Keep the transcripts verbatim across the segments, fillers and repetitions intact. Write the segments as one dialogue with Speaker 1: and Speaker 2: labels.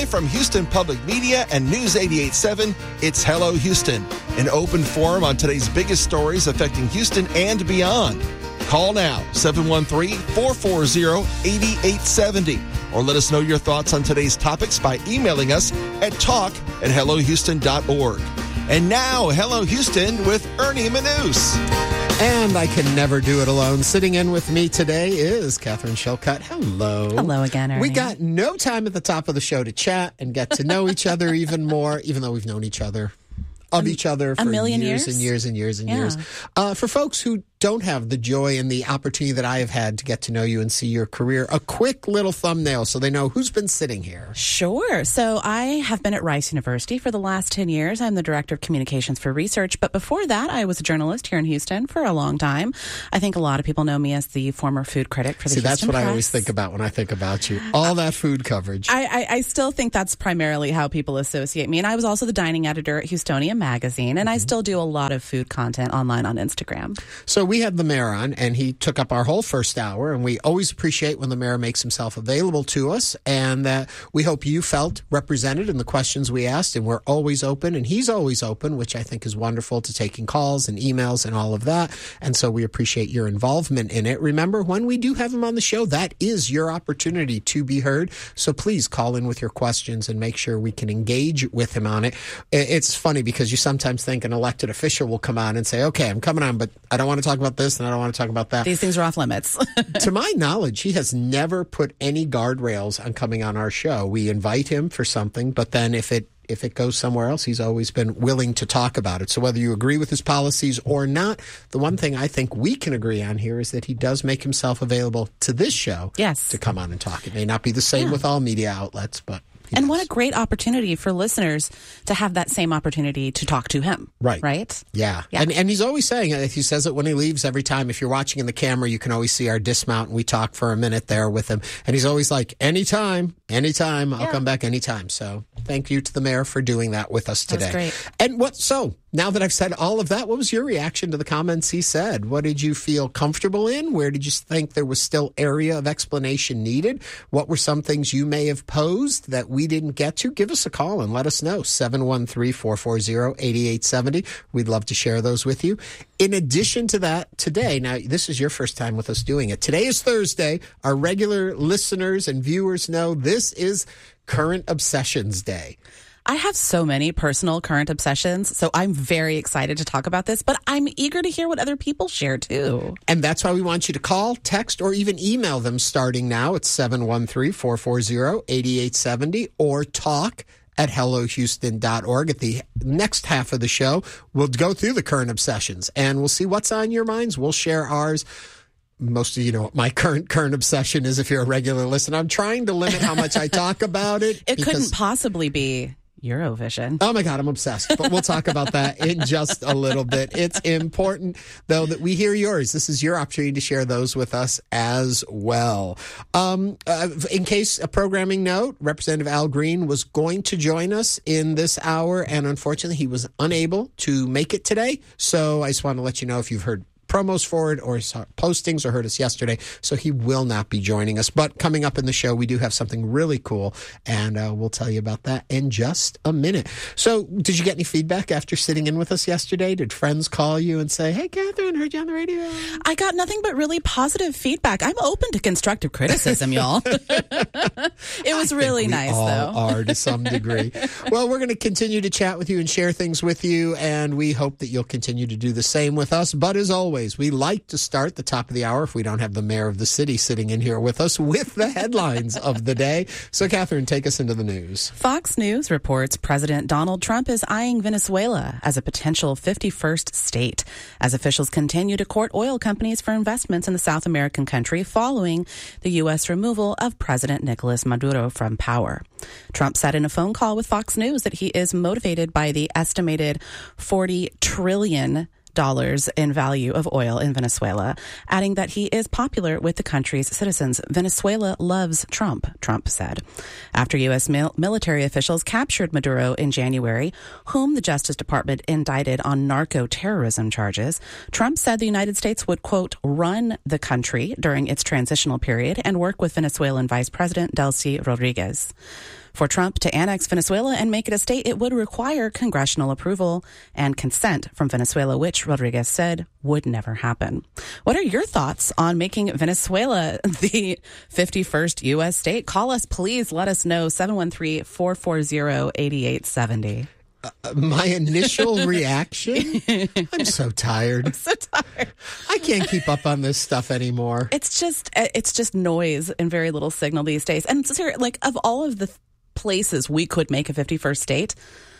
Speaker 1: from Houston Public Media and News eighty-eight point seven, it's Hello Houston, an open forum on today's biggest stories affecting Houston and beyond. Call now, seven one three, four four zero, eight eight seven zero, or let us know your thoughts on today's topics by emailing us at talk at hello houston dot org. And now, Hello Houston with Ernie Manous.
Speaker 2: And I can never do it alone. Sitting in with me today is Catherine Shellcutt. Hello.
Speaker 3: Hello again, Ernie.
Speaker 2: We got no time at the top of the show to chat and get to know each other even more, even though we've known each other, of
Speaker 3: a,
Speaker 2: each other for
Speaker 3: a million
Speaker 2: years,
Speaker 3: years
Speaker 2: and years and years and
Speaker 3: yeah.
Speaker 2: years. Uh, for folks who don't have the joy and the opportunity that I have had to get to know you and see your career, a quick little thumbnail so they know who's been sitting here.
Speaker 3: Sure. So I have been at Rice University for the last ten years. I'm the Director of Communications for Research. But before that, I was a journalist here in Houston for a long time. I think a lot of people know me as the former food critic for the
Speaker 2: See,
Speaker 3: Houston
Speaker 2: that's what
Speaker 3: Press.
Speaker 2: I always think about when I think about you. All that food coverage.
Speaker 3: I, I, I still think that's primarily how people associate me. And I was also the dining editor at Houstonia Magazine. And I still do a lot of food content online on Instagram.
Speaker 2: So we had the mayor on, and he took up our whole first hour, and we always appreciate when the mayor makes himself available to us, and uh, we hope you felt represented in the questions we asked, and we're always open, and he's always open, which I think is wonderful, to taking calls and emails and all of that, and so we appreciate your involvement in it. Remember, when we do have him on the show, that is your opportunity to be heard, so please call in with your questions and make sure we can engage with him on it. It's funny because you sometimes think an elected official will come on and say, okay, I'm coming on, but I don't want to talk about this and I don't want to talk about that.
Speaker 3: These things are off limits.
Speaker 2: To my knowledge, he has never put any guardrails on coming on our show. We invite him for something, but then if it if it goes somewhere else, he's always been willing to talk about it. So whether you agree with his policies or not, the one thing I think we can agree on here is that he does make himself available to this show
Speaker 3: yes.
Speaker 2: to come on and talk. It may not be the same
Speaker 3: yeah.
Speaker 2: with all media outlets, but
Speaker 3: And what a great opportunity for listeners to have that same opportunity to talk to him.
Speaker 2: Right.
Speaker 3: Right?
Speaker 2: Yeah.
Speaker 3: yeah.
Speaker 2: And and he's always saying it. He says it when he leaves every time. If you're watching in the camera, you can always see our dismount, and we talk for a minute there with him. And he's always like, anytime, anytime, I'll
Speaker 3: yeah.
Speaker 2: come back anytime. So thank you to the mayor for doing that with us today.
Speaker 3: That's great.
Speaker 2: And what, so now that I've said all of that, what was your reaction to the comments he said? What did you feel comfortable in? Where did you think there was still area of explanation needed? What were some things you may have posed that we didn't get to? Give us a call and let us know. seven one three, four four zero, eight eight seven zero. We'd love to share those with you. In addition to that, today, now this is your first time with us doing it. Today is Thursday. Our regular listeners and viewers know this is Current Obsessions Day.
Speaker 3: I have so many personal current obsessions, so I'm very excited to talk about this, but I'm eager to hear what other people share too.
Speaker 2: And that's why we want you to call, text, or even email them starting now at seven one three, four four zero, eight eight seven zero or talk at hello houston dot org. At the next half of the show, we'll go through the current obsessions and we'll see what's on your minds. We'll share ours. Most of you know what my current current obsession is if you're a regular listener. I'm trying to limit how much I talk about it.
Speaker 3: It couldn't possibly be Eurovision.
Speaker 2: Oh my God, I'm obsessed. But we'll talk about that in just a little bit. It's important, though, that we hear yours. This is your opportunity to share those with us as well. Um, uh, in case a programming note, Representative Al Green was going to join us in this hour, and unfortunately, he was unable to make it today. So I just want to let you know if you've heard promos for it or saw postings or heard us yesterday, so he will not be joining us. But coming up in the show, we do have something really cool, and uh, we'll tell you about that in just a minute. So did you get any feedback after sitting in with us yesterday? Did friends call you and say, hey, Catherine, heard you on the radio?
Speaker 3: I got nothing but really positive feedback. I'm open to constructive criticism, y'all. It was really
Speaker 2: we
Speaker 3: nice,
Speaker 2: all
Speaker 3: though.
Speaker 2: are to some degree. Well, we're going to continue to chat with you and share things with you, and we hope that you'll continue to do the same with us. But as always, we like to start the top of the hour, if we don't have the mayor of the city sitting in here with us, with the headlines of the day. So, Catherine, take us into the news.
Speaker 3: Fox News reports President Donald Trump is eyeing Venezuela as a potential fifty-first state, as officials continue to court oil companies for investments in the South American country following the U S removal of President Nicolas Maduro from power. Trump said in a phone call with Fox News that he is motivated by the estimated forty trillion dollars in value of oil in Venezuela, adding that he is popular with the country's citizens. Venezuela loves Trump, Trump said. After U S mil- military officials captured Maduro in January, whom the Justice Department indicted on narco-terrorism charges, Trump said the United States would, quote, run the country during its transitional period and work with Venezuelan Vice President Delcy Rodriguez. For Trump to annex Venezuela and make it a state, it would require congressional approval and consent from Venezuela, which Rodriguez said would never happen. What are your thoughts on making Venezuela the fifty-first U S state? Call us, please. Let us know. seven one three, four four zero, eight eight seven zero.
Speaker 2: Uh, my initial reaction, I'm so tired.
Speaker 3: I'm so tired.
Speaker 2: I can't keep up on this stuff anymore.
Speaker 3: It's just it's just noise and very little signal these days. And ser- like of all of the places we could make a fifty-first state,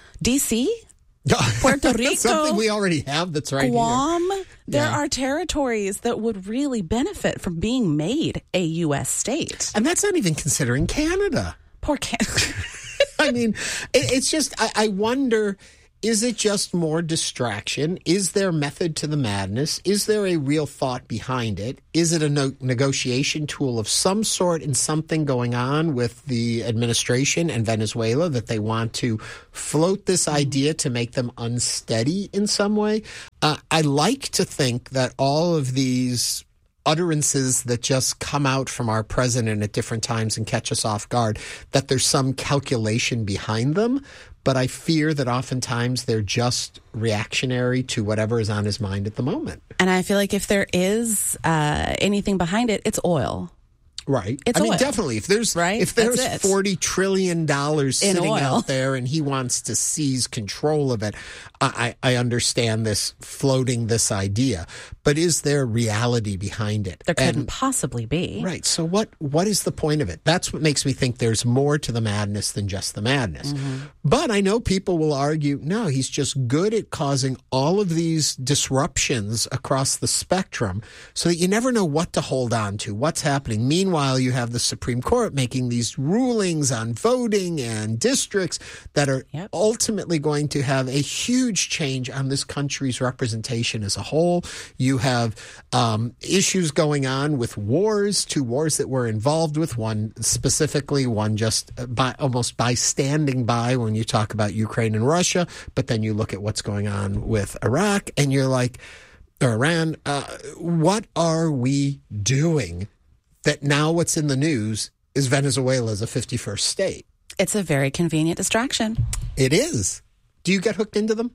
Speaker 3: D C, Puerto Rico,
Speaker 2: something we already have that's right
Speaker 3: Guam,
Speaker 2: here.
Speaker 3: There
Speaker 2: Yeah.
Speaker 3: are territories that would really benefit from being made a U S state.
Speaker 2: And that's not even considering Canada.
Speaker 3: Poor Canada.
Speaker 2: I mean, it, it's just, I, I wonder, is it just more distraction? Is there method to the madness? Is there a real thought behind it? Is it a no- negotiation tool of some sort and something going on with the administration and Venezuela that they want to float this idea to make them unsteady in some way? Uh, I like to think that all of these utterances that just come out from our president at different times and catch us off guard, that there's some calculation behind them. But I fear that oftentimes they're just reactionary to whatever is on his mind at the moment.
Speaker 3: And I feel like if there is uh, anything behind it, it's oil.
Speaker 2: Right.
Speaker 3: It's
Speaker 2: I mean,
Speaker 3: oil.
Speaker 2: definitely. If there's
Speaker 3: Right?
Speaker 2: if there's
Speaker 3: That's it.
Speaker 2: forty trillion dollars
Speaker 3: In
Speaker 2: sitting
Speaker 3: oil.
Speaker 2: out there and he wants to seize control of it, I, I understand this floating this idea. But is there reality behind it?
Speaker 3: There couldn't
Speaker 2: And-
Speaker 3: possibly be.
Speaker 2: Right. So what what is the point of it? That's what makes me think there's more to the madness than just the madness.
Speaker 3: Mm-hmm.
Speaker 2: But I know people will argue, no, he's just good at causing all of these disruptions across the spectrum so that you never know what to hold on to, what's happening. Meanwhile, you have the Supreme Court making these rulings on voting and districts that are
Speaker 3: Yep.
Speaker 2: ultimately going to have a huge change on this country's representation as a whole. You have um, issues going on with wars, two wars that we're involved with, one specifically, one just by almost by standing by when you talk about Ukraine and Russia, but then you look at what's going on with Iraq and you're like, or Iran, uh, what are we doing that now what's in the news is Venezuela is a fifty-first state?
Speaker 3: It's a very convenient distraction.
Speaker 2: It is. Do you get hooked into them?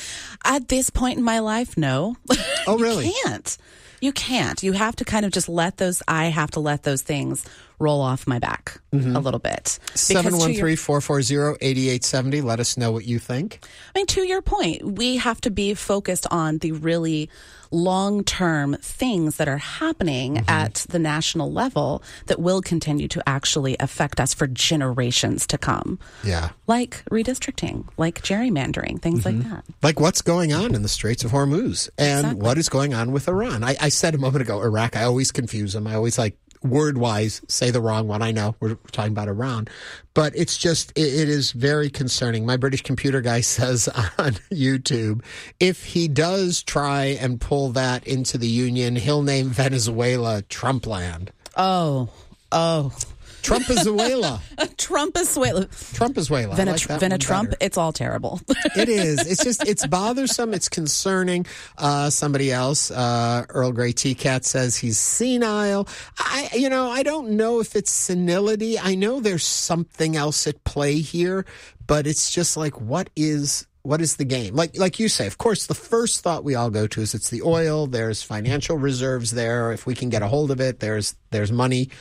Speaker 3: At this point in my life, no.
Speaker 2: Oh, really?
Speaker 3: You can't. You can't. You have to kind of just let those, I have to let those things roll off my back
Speaker 2: Mm-hmm.
Speaker 3: a little bit. Because to
Speaker 2: seven one
Speaker 3: your-
Speaker 2: three, four four zero, eight eight seven zero. Let us know what you think.
Speaker 3: I mean, to your point, we have to be focused on the really long-term things that are happening
Speaker 2: Mm-hmm.
Speaker 3: at the national level that will continue to actually affect us for generations to come.
Speaker 2: Yeah.
Speaker 3: Like redistricting, like gerrymandering, things
Speaker 2: Mm-hmm.
Speaker 3: like that.
Speaker 2: Like what's going on in the Straits of Hormuz and
Speaker 3: Exactly.
Speaker 2: what is going on with Iran. I, I said a moment ago, Iraq, I always confuse them. I always like word-wise say the wrong one. I know we're talking about Iran, but it's just, it, it is very concerning. My British computer guy says on YouTube, if he does try and pull that into the union, he'll name Venezuela Trumpland.
Speaker 3: Oh, oh.
Speaker 2: Trump-Venezuela.
Speaker 3: Trump-Venezuela.
Speaker 2: Trump-Venezuela. I
Speaker 3: Vena,
Speaker 2: like that
Speaker 3: Vena
Speaker 2: one
Speaker 3: Trump,
Speaker 2: better.
Speaker 3: it's all terrible.
Speaker 2: It is. It's just, it's bothersome. It's concerning. Uh, somebody else, uh, Earl Grey T-Cat says he's senile. I, you know, I don't know if it's senility. I know there's something else at play here, but it's just like, what is, what is the game? Like, like you say, of course, the first thought we all go to is it's the oil. There's financial reserves there. If we can get a hold of it, there's, there's money.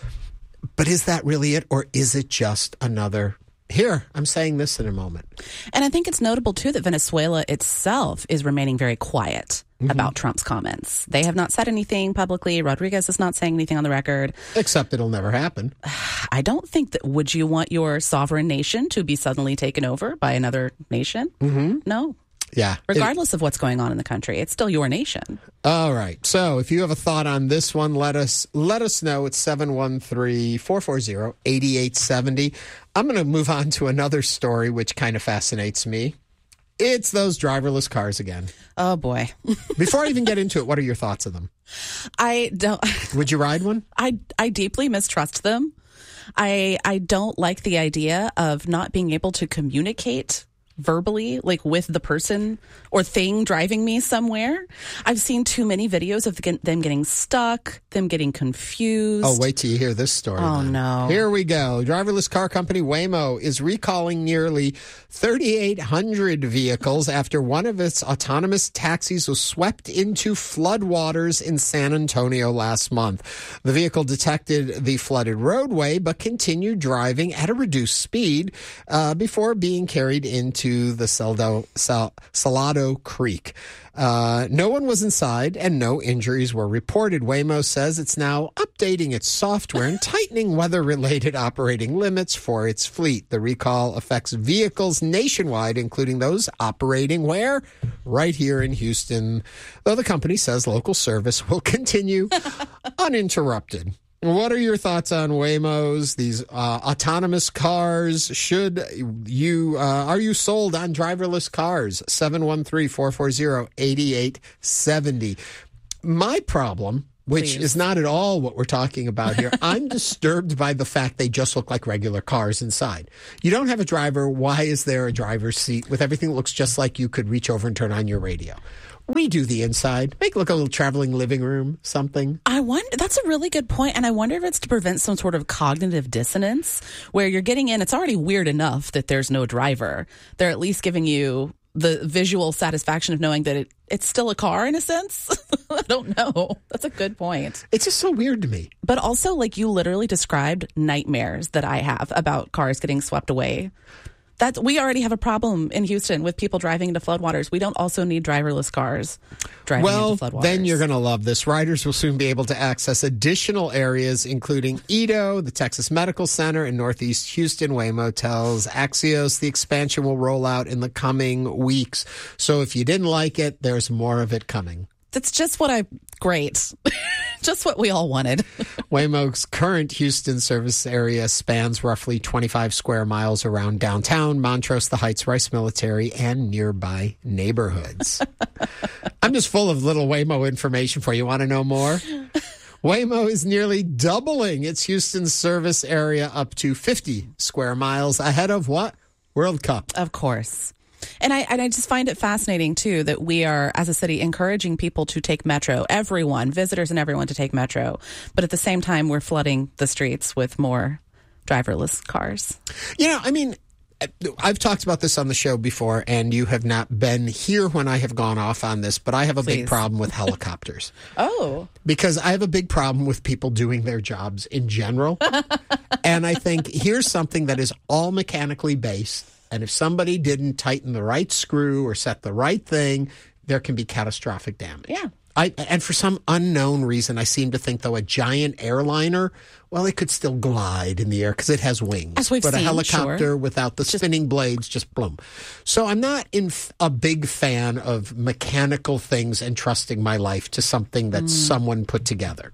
Speaker 2: But is that really it? Or is it just another, here, I'm saying this in a moment.
Speaker 3: And I think it's notable, too, that Venezuela itself is remaining very quiet
Speaker 2: Mm-hmm.
Speaker 3: about Trump's comments. They have not said anything publicly. Rodriguez is not saying anything on the record.
Speaker 2: Except it'll never happen.
Speaker 3: I don't think that, would you want your sovereign nation to be suddenly taken over by another nation? Mm-hmm. No.
Speaker 2: Yeah.
Speaker 3: Regardless of what's going on in the country, it's still your nation.
Speaker 2: All right. So if you have a thought on this one, let us let us know. It's seven one three, four four zero, eight eight seven zero. I'm going to move on to another story which kind of fascinates me. It's those driverless cars again.
Speaker 3: Oh, boy.
Speaker 2: Before I even get into it, what are your thoughts of them?
Speaker 3: I don't...
Speaker 2: Would you ride one?
Speaker 3: I, I deeply mistrust them. I I don't like the idea of not being able to communicate verbally, like with the person or thing driving me somewhere. I've seen too many videos of them getting stuck, them getting confused.
Speaker 2: Oh, wait till you hear this story.
Speaker 3: Oh,
Speaker 2: then.
Speaker 3: no.
Speaker 2: Here we go. Driverless car company Waymo is recalling nearly thirty-eight hundred vehicles after one of its autonomous taxis was swept into floodwaters in San Antonio last month. The vehicle detected the flooded roadway but continued driving at a reduced speed uh, before being carried into the Saldo, Sal, Salado Creek. Uh, no one was inside and no injuries were reported. Waymo says it's now updating its software and tightening weather-related operating limits for its fleet. The recall affects vehicles nationwide, including those operating where? Right here in Houston, though the company says local service will continue uninterrupted. What are your thoughts on Waymos, these uh, autonomous cars? Should you, uh, are you sold on driverless cars? seven one three, four four zero, eight eight seven zero. My problem, which
Speaker 3: Please.
Speaker 2: is not at all what we're talking about here, I'm disturbed by the fact they just look like regular cars inside. You don't have a driver. Why is there a driver's seat with everything that looks just like you could reach over and turn on your radio? Redo the inside. Make it look a little traveling living room, something.
Speaker 3: I wonder, that's a really good point, and I wonder if it's to prevent some sort of cognitive dissonance where you're getting in. It's already weird enough that there's no driver. They're at least giving you the visual satisfaction of knowing that it, it's still a car in a sense. I don't know. That's a good point.
Speaker 2: It's just so weird to me.
Speaker 3: But also, like, you literally described nightmares that I have about cars getting swept away. That we already have a problem in Houston with people driving into floodwaters. We don't also need driverless cars driving
Speaker 2: well,
Speaker 3: into floodwaters.
Speaker 2: Then you're going to love this. Riders will soon be able to access additional areas, including Edo, the Texas Medical Center, and Northeast Houston. Waymo tells Axios the expansion will roll out in the coming weeks. So if you didn't like it, there's more of it coming.
Speaker 3: That's just what I, great. Just what we all wanted.
Speaker 2: Waymo's current Houston service area spans roughly twenty-five square miles around downtown, Montrose, the Heights, Rice Military, and nearby neighborhoods. I'm just full of little Waymo information for you. Want to know more? Waymo is nearly doubling its Houston service area up to fifty square miles ahead of what? World Cup.
Speaker 3: Of course. And I and I just find it fascinating, too, that we are, as a city, encouraging people to take Metro, everyone, visitors and everyone to take Metro. But at the same time, we're flooding the streets with more driverless cars.
Speaker 2: You know, I mean, I've talked about this on the show before, and you have not been here when I have gone off on this, but I have a
Speaker 3: Please.
Speaker 2: big problem with helicopters.
Speaker 3: Oh.
Speaker 2: Because I have a big problem with people doing their jobs in general. And I think here's something that is all mechanically based. And if somebody didn't tighten the right screw or set the right thing, there can be catastrophic damage.
Speaker 3: Yeah.
Speaker 2: I, and for some unknown reason, I seem to think, though, a giant airliner, well, it could still glide in the air because it has wings.
Speaker 3: As we've
Speaker 2: but
Speaker 3: seen,
Speaker 2: a helicopter
Speaker 3: sure.
Speaker 2: without the spinning blades, just bloom. So I'm not in f- a big fan of mechanical things and trusting my life to something that mm. someone put together.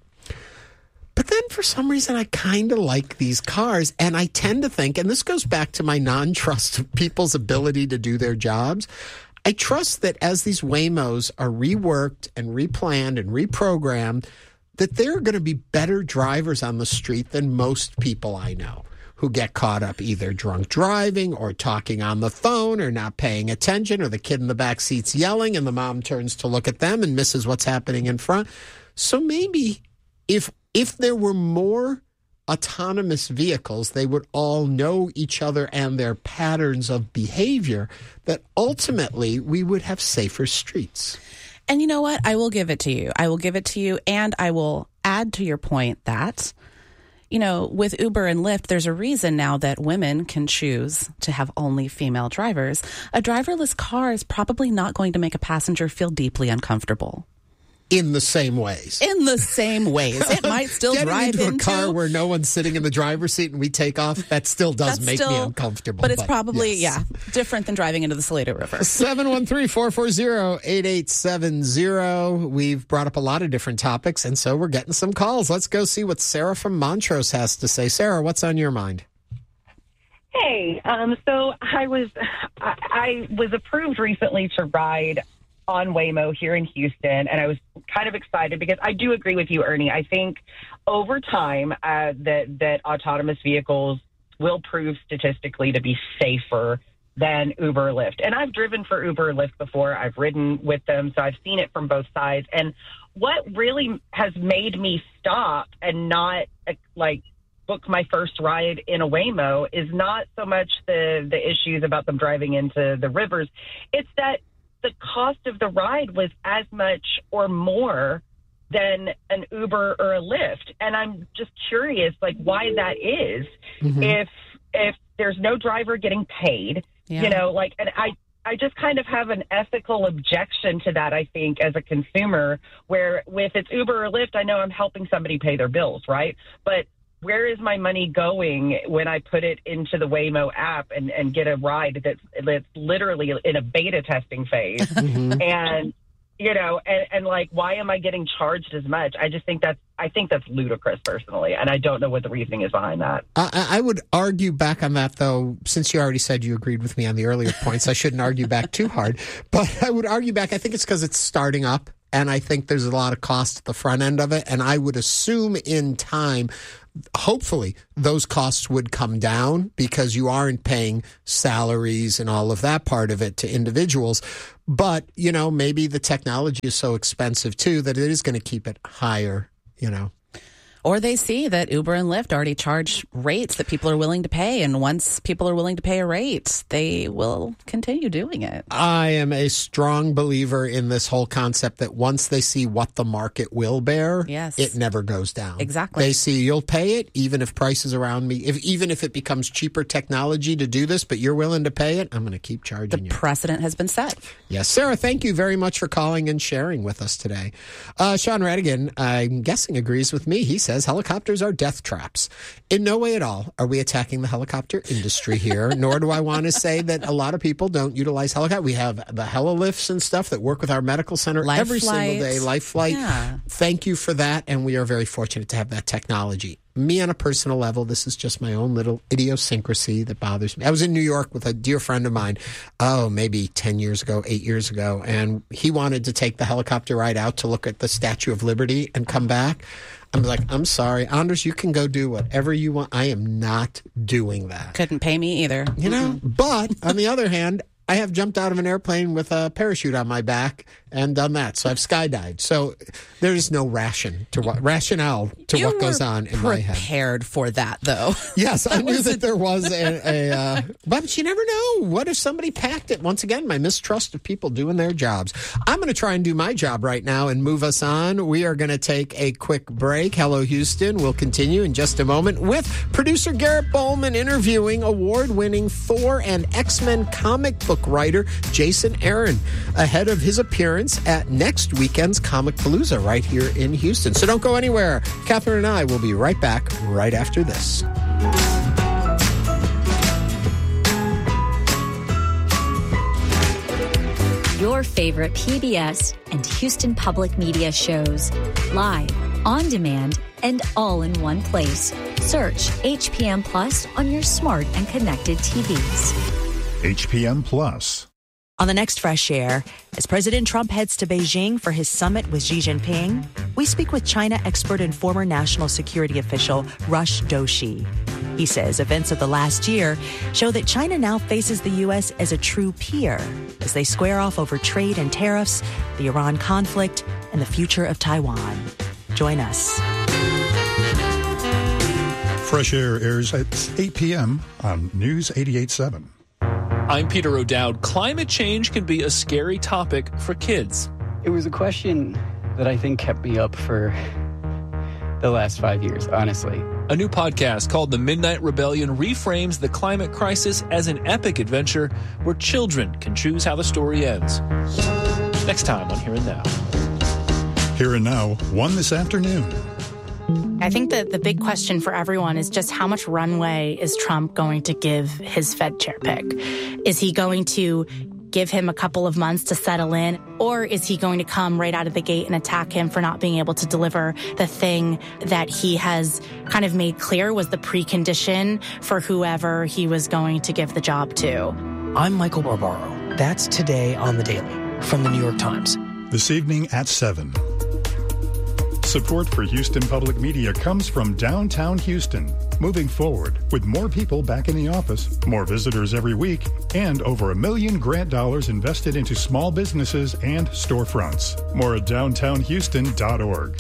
Speaker 2: But then for some reason, I kind of like these cars. And I tend to think, and this goes back to my non-trust of people's ability to do their jobs, I trust that as these Waymos are reworked and replanned and reprogrammed, that they're going to be better drivers on the street than most people I know who get caught up either drunk driving or talking on the phone or not paying attention, or the kid in the back seat's yelling and the mom turns to look at them and misses what's happening in front. So maybe if If there were more autonomous vehicles, they would all know each other and their patterns of behavior, that ultimately we would have safer streets.
Speaker 3: And you know what? I will give it to you. I will give it to you. And I will add to your point that, you know, with Uber and Lyft, there's a reason now that women can choose to have only female drivers. A driverless car is probably not going to make a passenger feel deeply uncomfortable.
Speaker 2: In the same ways.
Speaker 3: In the same ways. It might still
Speaker 2: Getting
Speaker 3: drive
Speaker 2: into a
Speaker 3: into
Speaker 2: car where no one's sitting in the driver's seat and we take off, that still does
Speaker 3: That's
Speaker 2: make
Speaker 3: still,
Speaker 2: me uncomfortable.
Speaker 3: But it's
Speaker 2: but
Speaker 3: probably,
Speaker 2: yes.
Speaker 3: yeah, different than driving into the Salado River.
Speaker 2: seven one three, four four zero, eight eight seven zero. We've brought up a lot of different topics, and so we're getting some calls. Let's go see what Sarah from Montrose has to say. Sarah, what's on your mind?
Speaker 4: Hey, um, so I was I, I was approved recently to ride on Waymo here in Houston, and I was kind of excited because I do agree with you, Ernie. I think over time uh, that that autonomous vehicles will prove statistically to be safer than Uber or Lyft. And I've driven for Uber or Lyft before. I've ridden with them, so I've seen it from both sides. And what really has made me stop and not, like, book my first ride in a Waymo is not so much the, the issues about them driving into the rivers. It's that the cost of the ride was as much or more than an Uber or a Lyft. And I'm just curious, like, why that is. Mm-hmm. If if there's no driver getting paid, yeah. you know, like, and I, I just kind of have an ethical objection to that, I think, as a consumer, where if it's Uber or Lyft, I know I'm helping somebody pay their bills, right? But where is my money going when I put it into the Waymo app and, and get a ride that's, that's literally in a beta testing phase? Mm-hmm. And, you know, and, and like, why am I getting charged as much? I just think that's, I think that's ludicrous personally. And I don't know what the reasoning is behind that.
Speaker 2: I, I would argue back on that, though, since you already said you agreed with me on the earlier points, I shouldn't argue back too hard. But I would argue back. I think it's because it's starting up. And I think there's a lot of cost at the front end of it. And I would assume in time, hopefully, those costs would come down because you aren't paying salaries and all of that part of it to individuals. But, you know, maybe the technology is so expensive, too, that it is going to keep it higher, you know.
Speaker 3: Or they see that Uber and Lyft already charge rates that people are willing to pay. And once people are willing to pay a rate, they will continue doing it.
Speaker 2: I am a strong believer in this whole concept that once they see what the market will bear,
Speaker 3: yes.
Speaker 2: it never goes down.
Speaker 3: Exactly.
Speaker 2: They see you'll pay it, even if prices around me, if even if it becomes cheaper technology to do this, but you're willing to pay it, I'm going to keep charging
Speaker 3: the
Speaker 2: you.
Speaker 3: The precedent has been set.
Speaker 2: Yes. Sarah, thank you very much for calling and sharing with us today. Uh, Sean Redigan, I'm guessing, agrees with me. He says, helicopters are death traps. In no way at all are we attacking the helicopter industry here, nor do I want to say that a lot of people don't utilize helicopters. We have the HeliLifts and stuff that work with our medical center
Speaker 3: Life
Speaker 2: every
Speaker 3: flight.
Speaker 2: single day. Life Flight.
Speaker 3: Yeah.
Speaker 2: Thank you for that, and we are very fortunate to have that technology. Me on a personal level, this is just my own little idiosyncrasy that bothers me. I was in New York with a dear friend of mine, oh, maybe ten years ago, eight years ago, and he wanted to take the helicopter ride out to look at the Statue of Liberty and come back. I'm like, I'm sorry, Anders, you can go do whatever you want. I am not doing that.
Speaker 3: Couldn't pay me either.
Speaker 2: You know,
Speaker 3: mm-hmm.
Speaker 2: But on the other hand, I have jumped out of an airplane with a parachute on my back and done that. So I've skydived. So there is no ration to what rationale to
Speaker 3: you
Speaker 2: what goes on in my head.
Speaker 3: Prepared for that, though.
Speaker 2: Yes, I knew that there was a. a uh, but you never know. What if somebody packed it? Once again, my mistrust of people doing their jobs. I'm going to try and do my job right now and move us on. We are going to take a quick break. Hello, Houston. We'll continue in just a moment with producer Garrett Bowman interviewing award-winning Thor and X-Men comic book writer Jason Aaron ahead of his appearance at next weekend's Comic Palooza right here in Houston. So don't go anywhere. Catherine and I will be right back right after this.
Speaker 5: Your favorite P B S and Houston Public Media shows. Live, on demand, and all in one place. Search H P M Plus on your smart and connected T Vs.
Speaker 6: H P M Plus.
Speaker 7: On the next Fresh Air, as President Trump heads to Beijing for his summit with Xi Jinping, we speak with China expert and former national security official Rush Doshi. He says events of the last year show that China now faces the U S as a true peer as they square off over trade and tariffs, the Iran conflict, and the future of Taiwan. Join us.
Speaker 6: Fresh Air airs at eight p.m. on News eighty-eight point seven.
Speaker 8: I'm Peter O'Dowd. Climate change can be a scary topic for kids.
Speaker 9: It was a question that I think kept me up for the last five years, honestly.
Speaker 8: A new podcast called The Midnight Rebellion reframes the climate crisis as an epic adventure where children can choose how the story ends. Next time on Here and Now.
Speaker 6: Here and Now, one this afternoon.
Speaker 10: I think that the big question for everyone is just how much runway is Trump going to give his Fed chair pick? Is he going to give him a couple of months to settle in, or is he going to come right out of the gate and attack him for not being able to deliver the thing that he has kind of made clear was the precondition for whoever he was going to give the job to?
Speaker 11: I'm Michael Barbaro. That's Today on the Daily from the New York Times.
Speaker 6: This evening at seven. Support for Houston Public Media comes from Downtown Houston, moving forward with more people back in the office, more visitors every week, and over a million grant dollars invested into small businesses and storefronts. More at downtown houston dot org.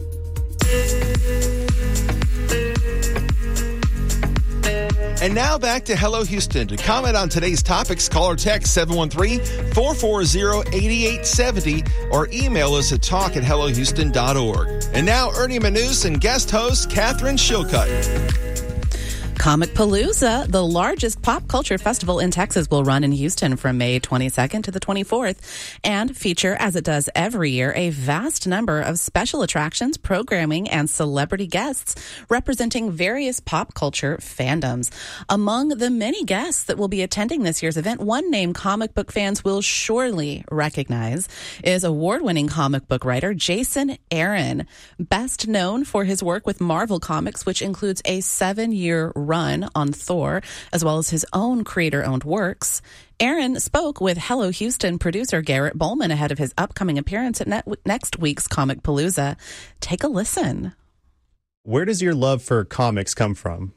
Speaker 1: And now back to Hello Houston. To comment on today's topics, call or text seven one three, four four zero, eight eight seven zero or email us at talk at hello houston dot org. And now Ernie Manous and guest host Catherine Shilcutt.
Speaker 3: Comicpalooza, the largest pop culture festival in Texas, will run in Houston from May twenty-second to the twenty-fourth and feature, as it does every year, a vast number of special attractions, programming, and celebrity guests representing various pop culture fandoms. Among the many guests that will be attending this year's event, one name comic book fans will surely recognize is award-winning comic book writer Jason Aaron, best known for his work with Marvel Comics, which includes a seven-year run on Thor, as well as his own creator-owned works. Aaron spoke with Hello Houston producer Garrett Bowman ahead of his upcoming appearance at net- next week's Comicpalooza. Take a listen.
Speaker 12: Where does your love for comics come from?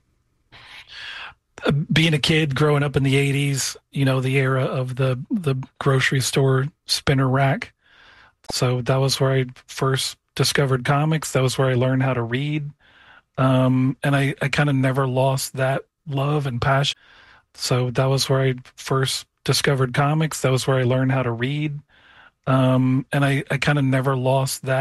Speaker 13: Uh, being a kid growing up in the eighties, you know, the era of the, the grocery store spinner rack. So that was where I first discovered comics. That was where I learned how to read. Um, and I, I kind of never lost that love and passion. So that was where I first discovered comics. That was where I learned how to read. Um, and I, I kind of never lost that.